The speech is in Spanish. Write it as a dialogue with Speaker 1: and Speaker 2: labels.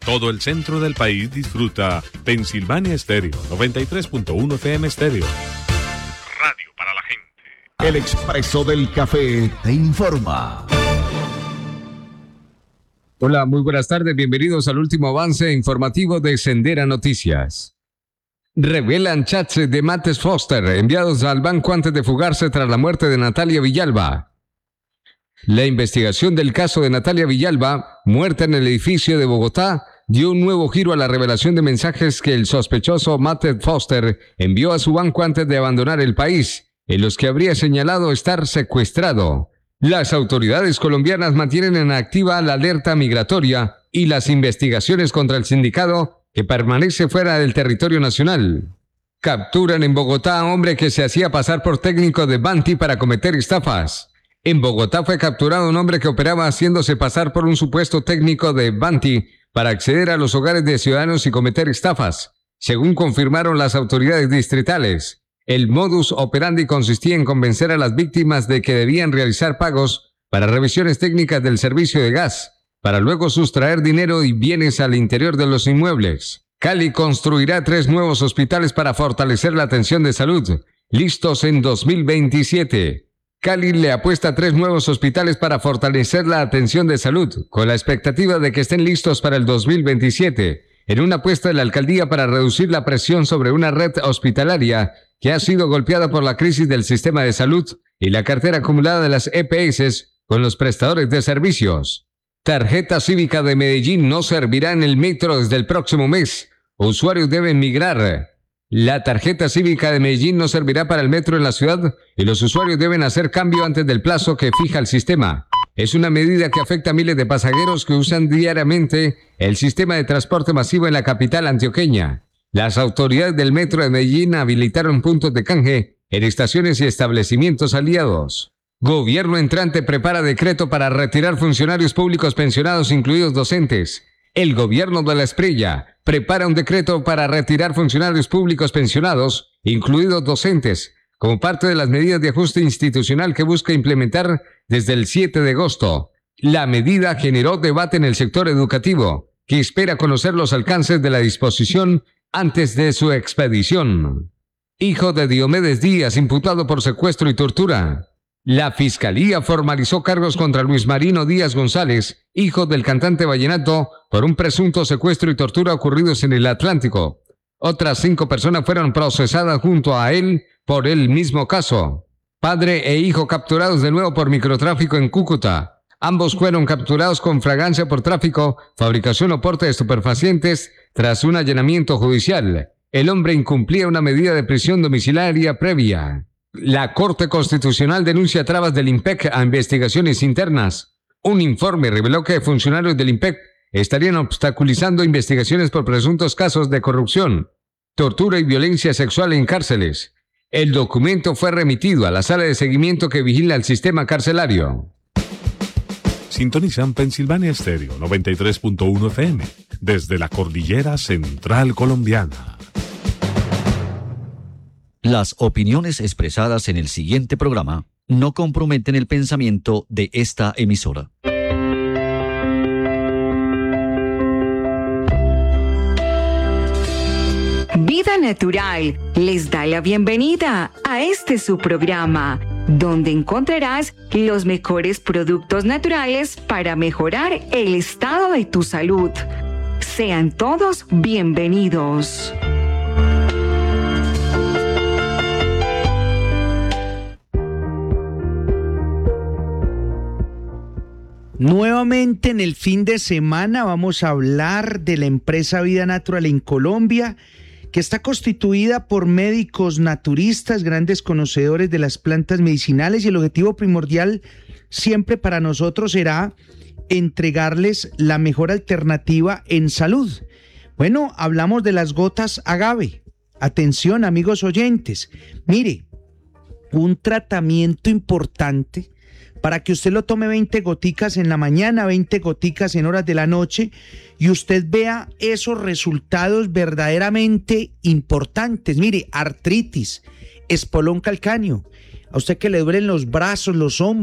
Speaker 1: Todo el centro del país disfruta Pensilvania Estéreo, 93.1 FM Estéreo. Radio para la gente.
Speaker 2: El Expreso del Café te informa.
Speaker 3: Hola, muy buenas tardes. Bienvenidos al último avance informativo de Sendera Noticias. Revelan chats de Matt Foster enviados al banco antes de fugarse tras la muerte de Natalia Villalba. La investigación del caso de Natalia Villalba, muerta en el edificio de Bogotá, dio un nuevo giro a la revelación de mensajes que el sospechoso Matt Foster envió a su banco antes de abandonar el país, en los que habría señalado estar secuestrado. Las autoridades colombianas mantienen en activa la alerta migratoria y las investigaciones contra el sindicado que permanece fuera del territorio nacional. Capturan en Bogotá a hombre que se hacía pasar por técnico de Banti para cometer estafas. En Bogotá fue capturado un hombre que operaba haciéndose pasar por un supuesto técnico de Banti para acceder a los hogares de ciudadanos y cometer estafas, según confirmaron las autoridades distritales. El modus operandi consistía en convencer a las víctimas de que debían realizar pagos para revisiones técnicas del servicio de gas, para luego sustraer dinero y bienes al interior de los inmuebles. Cali construirá 3 nuevos hospitales para fortalecer la atención de salud, listos en 2027. Cali le apuesta a 3 nuevos hospitales para fortalecer la atención de salud, con la expectativa de que estén listos para el 2027, en una apuesta de la alcaldía para reducir la presión sobre una red hospitalaria que ha sido golpeada por la crisis del sistema de salud y la cartera acumulada de las EPS con los prestadores de servicios. Tarjeta cívica de Medellín no servirá en el metro desde el próximo mes. Usuarios deben migrar. La tarjeta cívica de Medellín no servirá para el metro en la ciudad y los usuarios deben hacer cambio antes del plazo que fija el sistema. Es una medida que afecta a miles de pasajeros que usan diariamente el sistema de transporte masivo en la capital antioqueña. Las autoridades del metro de Medellín habilitaron puntos de canje en estaciones y establecimientos aliados. Gobierno entrante prepara decreto para retirar funcionarios públicos pensionados, incluidos docentes. El gobierno de la Espriella prepara un decreto para retirar funcionarios públicos pensionados, incluidos docentes, como parte de las medidas de ajuste institucional que busca implementar desde el 7 de agosto. La medida generó debate en el sector educativo, que espera conocer los alcances de la disposición antes de su expedición. Hijo de Diomedes Díaz, imputado por secuestro y tortura. La Fiscalía formalizó cargos contra Luis Marino Díaz González, hijo del cantante vallenato, por un presunto secuestro y tortura ocurridos en el Atlántico. Otras 5 personas fueron procesadas junto a él por el mismo caso. Padre e hijo capturados de nuevo por microtráfico en Cúcuta. Ambos fueron capturados con flagrancia por tráfico, fabricación o porte de estupefacientes tras un allanamiento judicial. El hombre incumplía una medida de prisión domiciliaria previa. La Corte Constitucional denuncia trabas del IMPEC a investigaciones internas. Un informe reveló que funcionarios del IMPEC estarían obstaculizando investigaciones por presuntos casos de corrupción, tortura y violencia sexual en cárceles. El documento fue remitido a la sala de seguimiento que vigila el sistema carcelario.
Speaker 1: Sintonizan Pensilvania Estéreo, 93.1 FM, desde la cordillera central colombiana.
Speaker 4: Las opiniones expresadas en el siguiente programa no comprometen el pensamiento de esta emisora.
Speaker 5: Vida Natural les da la bienvenida a este su programa, donde encontrarás los mejores productos naturales para mejorar el estado de tu salud. Sean todos bienvenidos.
Speaker 6: Nuevamente en el fin de semana vamos a hablar de la empresa Vida Natural en Colombia, que está constituida por médicos naturistas, grandes conocedores de las plantas medicinales, y el objetivo primordial siempre para nosotros será entregarles la mejor alternativa en salud. Bueno, hablamos de las gotas agave. Atención, amigos oyentes. Mire, un tratamiento importante para que usted lo tome 20 goticas en la mañana, 20 goticas en horas de la noche, y usted vea esos resultados verdaderamente importantes. Mire, artritis, espolón calcáneo, a usted que le duelen los brazos, los hombros,